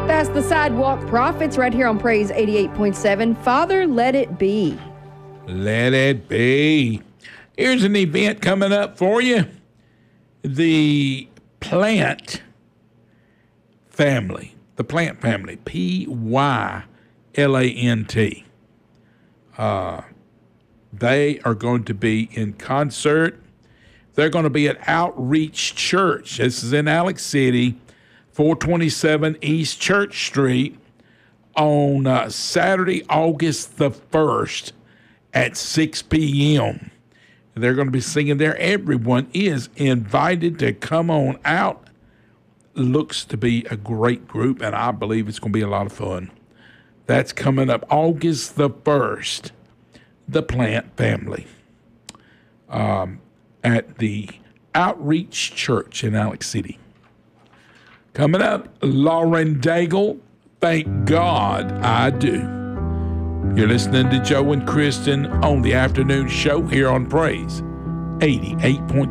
That's the Sidewalk Prophets right here on Praise 88.7. Father, let it be. Let it be. Here's an event coming up for you. The Plant family. The Plant family. P-Y-L-A-N-T. They are going to be in concert. They're going to be at Outreach Church. This is in Alex City, 427 East Church Street on Saturday, August the 1st at 6 p.m. They're going to be singing there. Everyone is invited to come on out. Looks to be a great group, and I believe it's going to be a lot of fun. That's coming up August the 1st. The Plant family at the Outreach Church in Alex City. Coming up, Lauren Daigle, Thank God I Do. You're listening to Joe and Kristen on the afternoon show here on Praise 88.7.